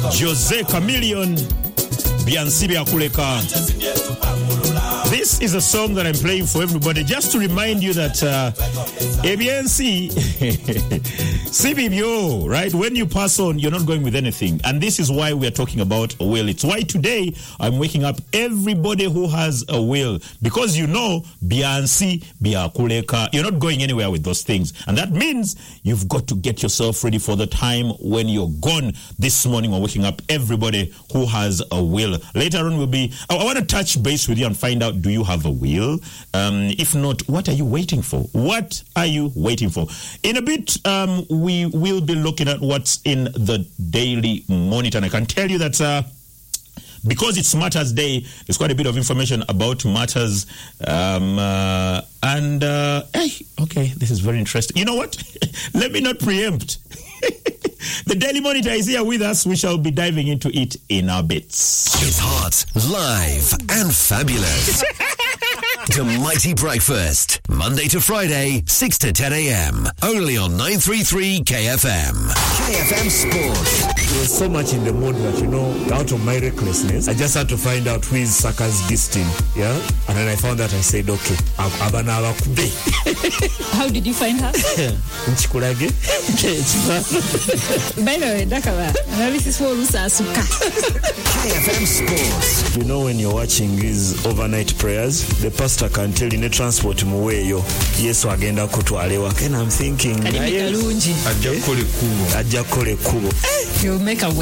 Jose Chameleon, Byansi Byakuleka. This is a song that I'm playing for everybody just to remind you that ABNC, CBBO, right? When you pass on, you're not going with anything. And this is why we are talking about a will. It's why today I'm waking up everybody who has a will. Because you know, Byansi Byakuleka, you're not going anywhere with those things. And that means you've got to get yourself ready for the time when you're gone. This morning we're waking up everybody who has a will. Later on will be, I want to touch base with you and find out, do you have a will? If not, what are you waiting for? What are you waiting for? In a bit, we will be looking at what's in the Daily Monitor. And I can tell you that because it's Matters Day, there's quite a bit of information about matters. Okay, this is very interesting. You know what? Let me not preempt. The Daily Monitor is here with us. We shall be diving into it in our bits. It's hot, live, and fabulous. The Mighty Breakfast, Monday to Friday, 6 to 10 a.m. Only on 933 KFM. KFM Sports. I was so much in the mood that, out of my recklessness, I just had to find out who is Saka's Gistin. Yeah? And then I found that I said, okay, how did you find her? Nchikurage. By the way, this is for KFM Sports. When you're watching these overnight prayers, the pastor can tell you, transport muweyo, Yesu agenda kutwalewa. And I'm thinking, ajakole kubo. You'll make a way.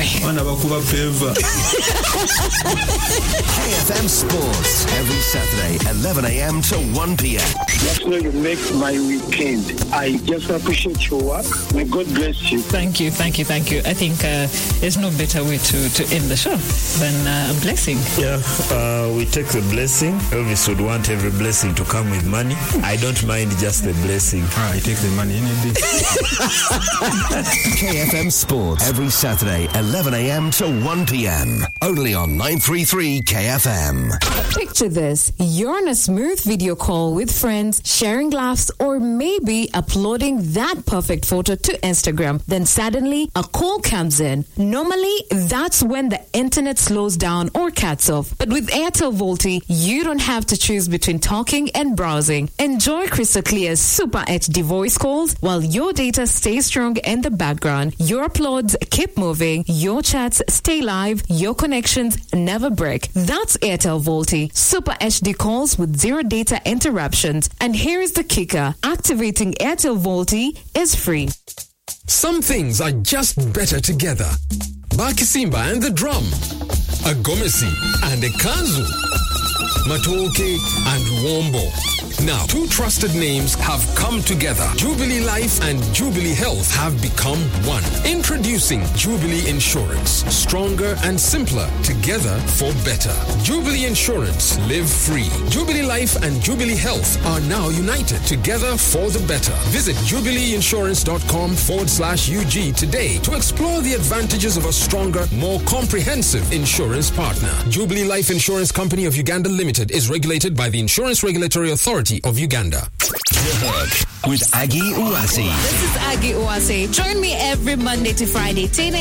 KFM Sports, every Saturday, 11 a.m. to 1 p.m. That's where you make my weekend. I just appreciate your work. May God bless you. Thank you. I think there's no better way to end the show than a blessing. Yeah, we take the blessing. Elvis would want every blessing to come with money. I don't mind just the blessing. I take the money in it. KFM Sports, every Saturday, 11 a.m. to 1 p.m. Only on 933 KFM. Picture this. You're on a smooth video call with friends, sharing laughs, or maybe uploading that perfect photo to Instagram. Then suddenly, a call comes in. Normally, that's when the internet slows down or cuts off. But with Airtel VoLTE, you don't have to choose between talking and browsing. Enjoy crystal clear Super HD voice calls while your data stays strong in the background. Your uploads keep moving, your chats stay live, your connections never break. That's Airtel VoLTE. Super HD calls with zero data interruptions. And here is the kicker. Activating Airtel VoLTE is free. Some things are just better together. Bakisimba and the drum. A Gomesi and a Kanzu. Matoke and Wombo. Now, two trusted names have come together. Jubilee Life and Jubilee Health have become one. Introducing Jubilee Insurance. Stronger and simpler. Together for better. Jubilee Insurance. Live free. Jubilee Life and Jubilee Health are now united. Together for the better. Visit jubileeinsurance.com/UG today to explore the advantages of a stronger, more comprehensive insurance partner. Jubilee Life Insurance Company of Uganda Limited is regulated by the Insurance Regulatory Authority of Uganda. The Hook with Aggie Uwasi. This is Aggie Uwasi. Join me every Monday to Friday, 10